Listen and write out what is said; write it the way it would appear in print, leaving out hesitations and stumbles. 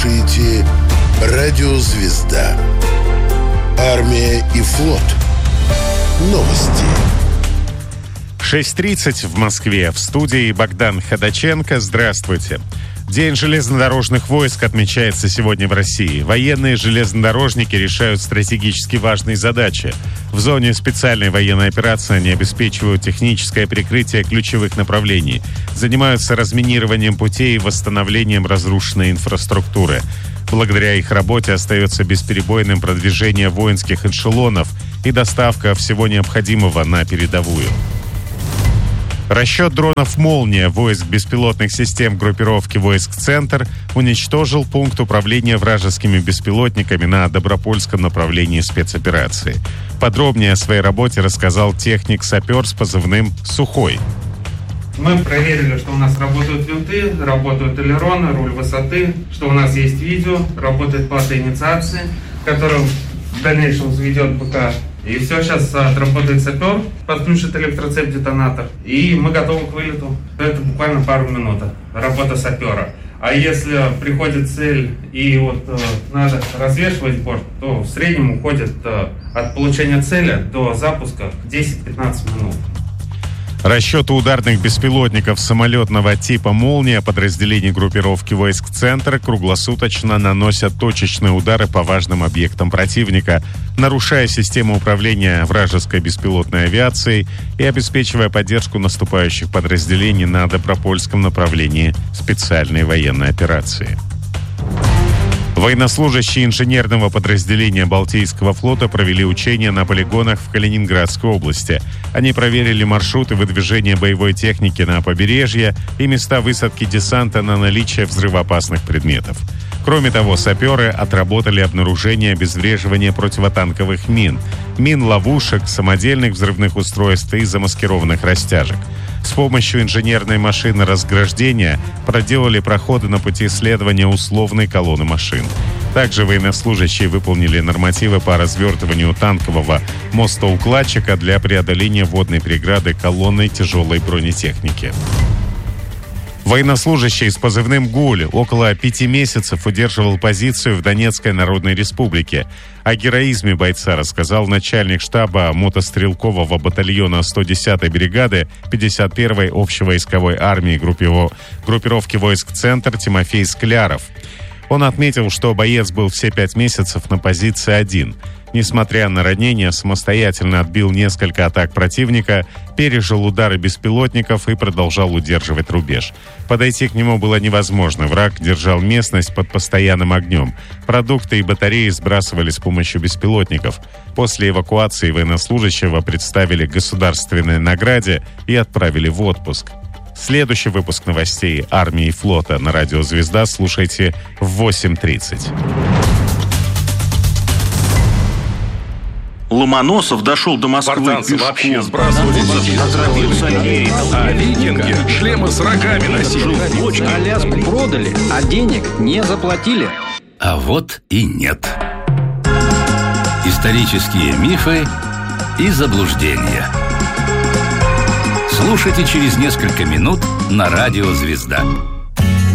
слушаете «Радио Звезда». Армия и флот. Новости. 6:30 в Москве. В студии Богдан Ходаченко. Здравствуйте. День железнодорожных войск отмечается сегодня в России. Военные железнодорожники решают стратегически важные задачи. В зоне специальной военной операции они обеспечивают техническое прикрытие ключевых направлений, занимаются разминированием путей и восстановлением разрушенной инфраструктуры. Благодаря их работе остается бесперебойным продвижение воинских эшелонов и доставка всего необходимого на передовую. Расчет дронов «Молния» войск беспилотных систем группировки войск «Центр» уничтожил пункт управления вражескими беспилотниками на Добропольском направлении спецоперации. Подробнее о своей работе рассказал техник-сапер с позывным «Сухой». Мы проверили, что у нас работают винты, работают элероны, руль высоты, что у нас есть видео, работает плата инициации, которая в дальнейшем заведет БК. И все, сейчас отработает сапер, подключит электроцепь-детонатор, и мы готовы к вылету. Это буквально пару минут, работа сапера. А если приходит цель и надо развешивать борт, то в среднем уходит от получения цели до запуска 10-15 минут. Расчеты ударных беспилотников самолетного типа «Молния» подразделений группировки войск «Центр» круглосуточно наносят точечные удары по важным объектам противника, нарушая систему управления вражеской беспилотной авиацией и обеспечивая поддержку наступающих подразделений на Добропольском направлении специальной военной операции. Военнослужащие инженерного подразделения Балтийского флота провели учения на полигонах в Калининградской области. Они проверили маршруты выдвижения боевой техники на побережье и места высадки десанта на наличие взрывоопасных предметов. Кроме того, саперы отработали обнаружение обезвреживания противотанковых мин, мин-ловушек, самодельных взрывных устройств и замаскированных растяжек. С помощью инженерной машины разграждения проделали проходы на пути следования условной колонны машин. Также военнослужащие выполнили нормативы по развертыванию танкового мостоукладчика для преодоления водной преграды колонной тяжелой бронетехники. Военнослужащий с позывным «Гуль» около 5 месяцев удерживал позицию в Донецкой Народной Республике. О героизме бойца рассказал начальник штаба мотострелкового батальона 110-й бригады 51-й общевойсковой армии группировки войск «Центр» Тимофей Скляров. Он отметил, что боец был все 5 месяцев на позиции один. Несмотря на ранения, самостоятельно отбил несколько атак противника, пережил удары беспилотников и продолжал удерживать рубеж. Подойти к нему было невозможно. Враг держал местность под постоянным огнем. Продукты и батареи сбрасывали с помощью беспилотников. После эвакуации военнослужащего представили государственной награде и отправили в отпуск. Следующий выпуск новостей армии и флота на радио «Звезда» слушайте в 8:30. Ломоносов дошел до Москвы спартанцы вообще сбрасывали а викинги шлемы с рогами носили. Аляску продали, а денег не заплатили. А вот и нет. Исторические мифы и заблуждения. Слушайте через несколько минут на радио «Звезда».